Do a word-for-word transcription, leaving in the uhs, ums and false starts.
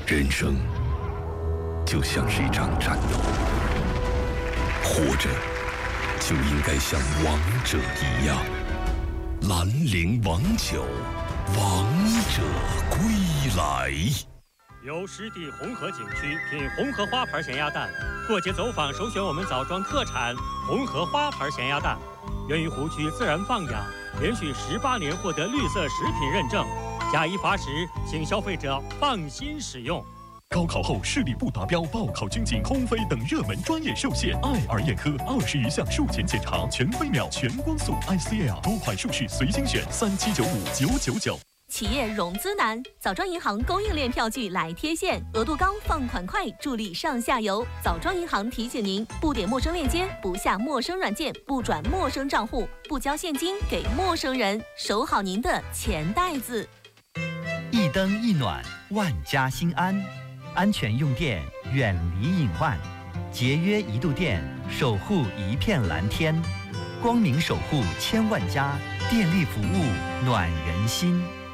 人生就像是一场战斗，活着就应该像王者一样。兰陵王酒，王者归来。 由湿地红河景区品红河花牌咸鸭蛋，过节走访首选我们枣庄特产红河花牌咸鸭蛋，源于湖区自然放养，连续十八年获得绿色食品认证。假一罚十，请消费者放心使用。 高考后视力不达标，报考军警、空飞等热门专业受限。爱尔眼科二十余项术前检查，全飞秒、全光速 I C L 多款术式随心选，三七九五九九九。 企业融资难，枣庄银行供应链票据来贴现，额度高，放款快，助力上下游。枣庄银行提醒您：不点陌生链接，不下陌生软件，不转陌生账户，不交现金给陌生人，守好您的钱袋子。 一灯一暖，万家心安。安全用电，远离隐患；节约一度电，守护一片蓝天。光明守护千万家，电力服务暖人心。